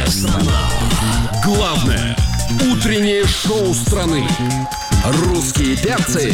Персонал. Главное утреннее шоу страны. Русские перцы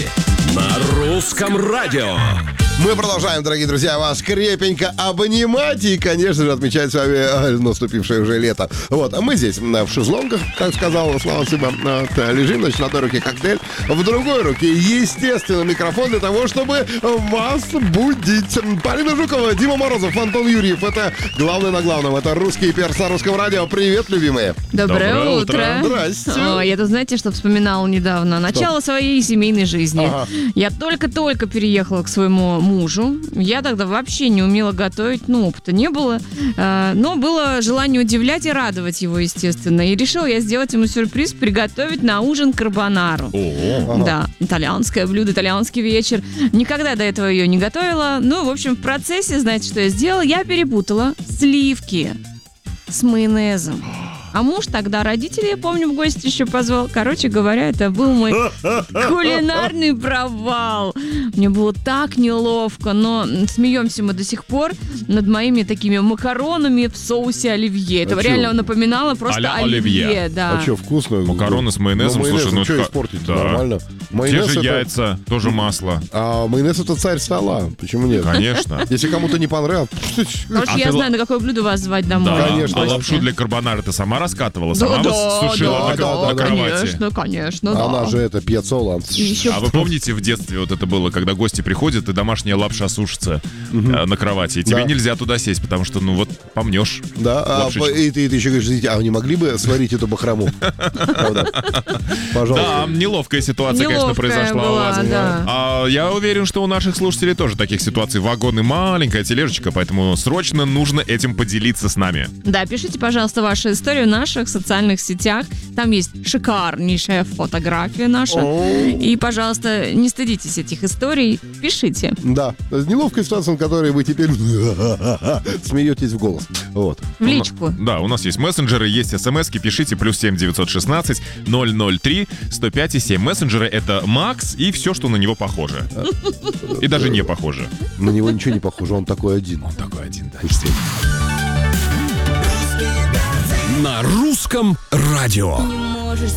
на русском радио. Мы продолжаем, дорогие друзья, вас крепенько обнимать и, конечно же, отмечать с вами наступившее уже лето. Вот, а мы здесь в шезлонгах, как сказал Слава Сыба, лежим, значит, на одной руке коктейль, в другой руке, естественно, микрофон для того, чтобы вас будить. Полина Жукова, Дима Морозов, Антон Юрьев. Это главное на главном. Это русские перцы на русском радио. Привет, любимые. Доброе утро. Здрасте. Я тут, знаете, что вспоминала недавно? Начало своей семейной жизни. Ага. Я только-только переехала к своему мужу. Я тогда вообще не умела готовить, опыта не было. Но было желание удивлять и радовать его, естественно. И решила я сделать ему сюрприз, приготовить на ужин карбонару. Да, итальянское блюдо, итальянский вечер. Никогда до этого ее не готовила. В общем, в процессе, знаете, что я сделала? Я перепутала сливки с майонезом. А муж тогда родителей, я помню, в гости еще позвал. Короче говоря, это был мой кулинарный провал. Мне было так неловко, но смеемся мы до сих пор над моими такими макаронами в соусе оливье. Это реально напоминало просто а-ля оливье. Да. А что, вкусно? Макароны с майонезом, майонез, слушай, что испортить? да. Нормально. Те Майонез же это... яйца, тоже масло. А майонез это царь стола. Почему нет? Конечно. Если кому-то не понравилось... Потому что я знаю, на какое блюдо вас звать домой. Да. Конечно. А лапшу для карбонары ты сама раскатывала? Сама сушила на кровати? Конечно. Она же это пьецола. А вы помните, в детстве вот это было, когда гости приходят, и домашняя лапша сушится на кровати, и тебе Да. нельзя туда сесть, потому что, помнешь. Да, и ты еще говоришь, извините, а вы не могли бы сварить эту бахрому? Правда? Пожалуйста. Да, неловкая ситуация, конечно, произошла у вас. Да. Я уверен, что у наших слушателей тоже таких ситуаций вагон и маленькая тележечка, поэтому срочно нужно этим поделиться с нами. Да, пишите, пожалуйста, вашу историю в наших социальных сетях. Там есть шикарнейшая фотография наша. И, пожалуйста, не стыдитесь этих историй. Пишите. Да, неловкая ситуация, в которой вы теперь смеетесь в голос. Вот. В личку. Да, у нас есть мессенджеры, есть смски, пишите +7 916 003 105 7. Мессенджеры — это Макс и все, что на него похоже. И даже не похоже. На него ничего не похоже, он такой один. Он такой один, да. На русском радио.